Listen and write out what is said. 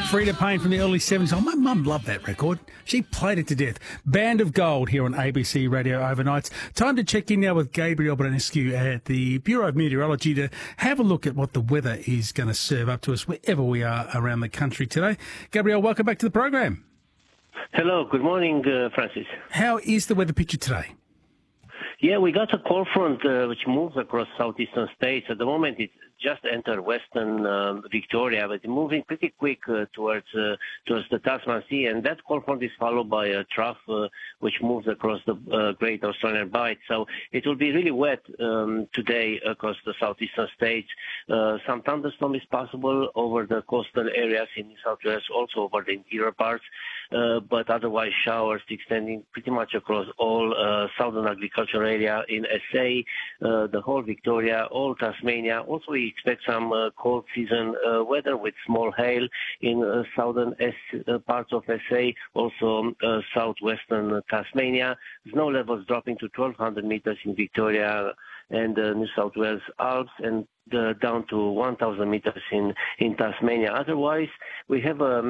Frida Payne from the early 70s. Oh, my mum loved that record. She played it to death. Band of Gold here on ABC Radio Overnights. Time to check in now with Gabriel Branescu at the Bureau of Meteorology to have a look at what the weather is going to serve up to us wherever we are around the country today. Gabriel, welcome back to the program. Hello, good morning, Francis. How is the weather picture today? Yeah, we got a cold front which moves across southeastern states. At the moment, it just entered western Victoria, but moving pretty quick towards the Tasman Sea. And that cold front is followed by a trough which moves across the Great Australian Bight. So it will be really wet today across the southeastern states. Some thunderstorm is possible over the coastal areas in New South Wales, also over the interior parts, but otherwise showers extending pretty much across all southern agricultural area in SA, the whole Victoria, all Tasmania. Also, we expect some cold season weather with small hail in southern parts of SA, also southwestern Tasmania. Snow levels dropping to 1,200 meters in Victoria and New South Wales Alps, and down to 1,000 meters in Tasmania. Otherwise, we have a